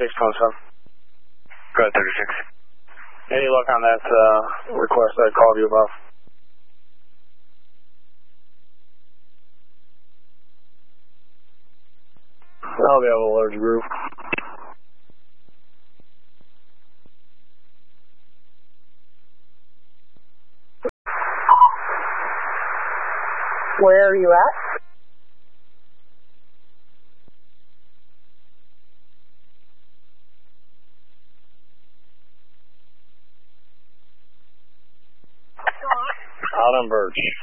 3627. Go ahead, 36. Any luck on that request I called you about? I'll be able to large group. Where are you at? Out on Birch.